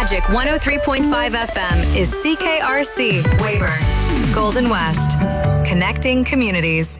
Magic 103.5 FM is CKRC, Weyburn, Golden West. Connecting communities.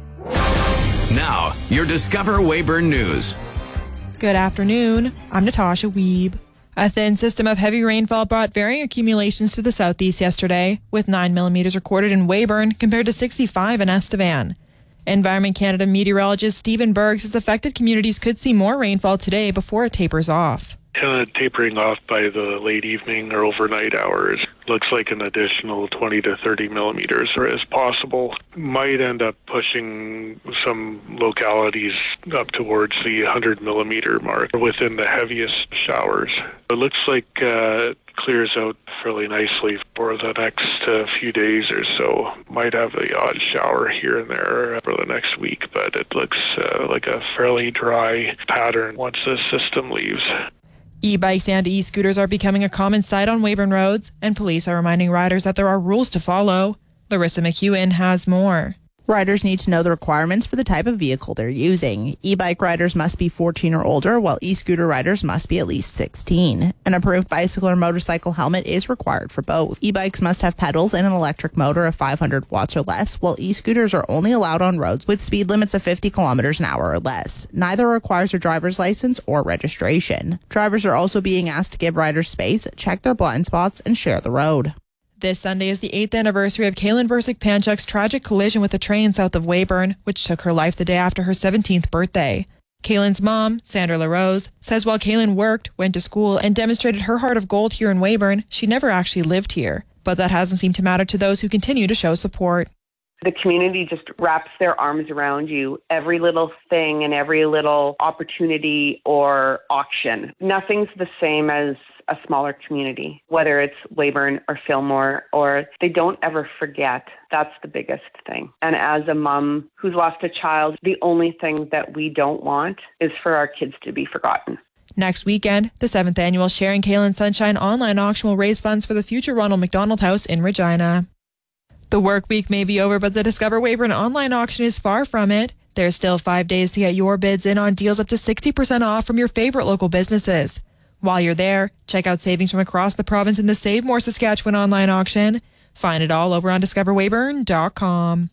Now, your Discover Weyburn News. Good afternoon. I'm Natasha Wiebe. A thin system of heavy rainfall brought varying accumulations to the southeast yesterday, with 9 millimeters recorded in Weyburn compared to 65 in Estevan. Environment Canada meteorologist Stephen Berg says affected communities could see more rainfall today before it tapers off. Kind of tapering off by the late evening or overnight hours. Looks like an additional 20 to 30 millimeters is possible. Might end up pushing some localities up towards the 100 millimeter mark within the heaviest showers. It looks like it clears out fairly nicely for the next few days or so. Might have the odd shower here and there for the next week, but it looks like a fairly dry pattern once the system leaves. E-bikes and e-scooters are becoming a common sight on Weyburn roads, and police are reminding riders that there are rules to follow. Larissa McEwen has more. Riders need to know the requirements for the type of vehicle they're using. E-bike riders must be 14 or older, while e-scooter riders must be at least 16. An approved bicycle or motorcycle helmet is required for both. E-bikes must have pedals and an electric motor of 500 watts or less, while e-scooters are only allowed on roads with speed limits of 50 kilometers an hour or less. Neither requires a driver's license or registration. Drivers are also being asked to give riders space, check their blind spots, and share the road. This Sunday is the 8th anniversary of Kaylin Versick-Panchuk's tragic collision with a train south of Weyburn, which took her life the day after her 17th birthday. Kaylin's mom, Sandra LaRose, says while Kaylin worked, went to school, and demonstrated her heart of gold here in Weyburn, she never actually lived here. But that hasn't seemed to matter to those who continue to show support. The community just wraps their arms around you. Every little thing and every little opportunity or auction. Nothing's the same as a smaller community, whether it's Weyburn or Fillmore, or they don't ever forget. That's the biggest thing. And as a mom who's lost a child, the only thing that we don't want is for our kids to be forgotten. Next weekend, the 7th annual Sharing Kaylin Sunshine online auction will raise funds for the future Ronald McDonald House in Regina. The work week may be over, but the Discover Weyburn online auction is far from it. There's still 5 days to get your bids in on deals up to 60% off from your favorite local businesses. While you're there, check out savings from across the province in the Save More Saskatchewan online auction. Find it all over on discoverweyburn.com.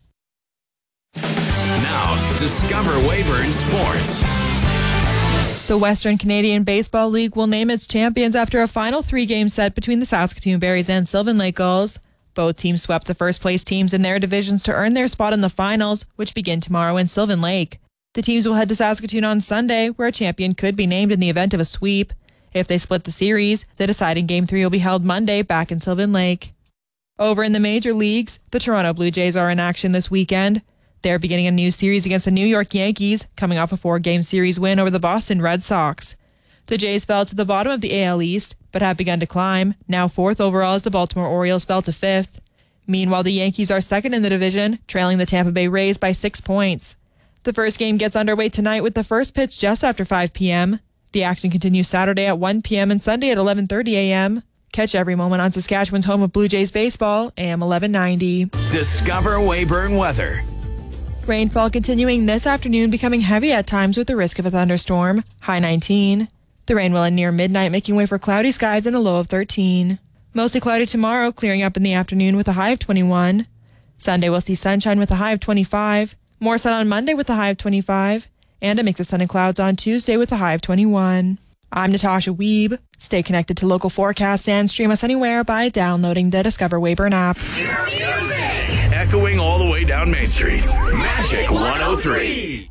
Now, Discover Weyburn Sports. The Western Canadian Baseball League will name its champions after a final 3-game set between the Saskatoon Berries and Sylvan Lake Gulls. Both teams swept the first-place teams in their divisions to earn their spot in the finals, which begin tomorrow in Sylvan Lake. The teams will head to Saskatoon on Sunday, where a champion could be named in the event of a sweep. If they split the series, the deciding Game 3 will be held Monday back in Sylvan Lake. Over in the major leagues, the Toronto Blue Jays are in action this weekend. They're beginning a new series against the New York Yankees, coming off a 4-game series win over the Boston Red Sox. The Jays fell to the bottom of the AL East, but have begun to climb, now 4th overall as the Baltimore Orioles fell to 5th. Meanwhile, the Yankees are 2nd in the division, trailing the Tampa Bay Rays by 6 points. The first game gets underway tonight with the first pitch just after 5 p.m., The action continues Saturday at 1 p.m. and Sunday at 11:30 a.m. Catch every moment on Saskatchewan's home of Blue Jays baseball, AM 1190. Discover Weyburn weather. Rainfall continuing this afternoon, becoming heavy at times with the risk of a thunderstorm, high 19. The rain will end near midnight, making way for cloudy skies and a low of 13. Mostly cloudy tomorrow, clearing up in the afternoon with a high of 21. Sunday will see sunshine with a high of 25. More sun on Monday with a high of 25. And a mix of sun and clouds on Tuesday with a high of 21. I'm Natasha Wiebe. Stay connected to local forecasts and stream us anywhere by downloading the Discover Weyburn app. Echoing all the way down Main Street. Magic 103.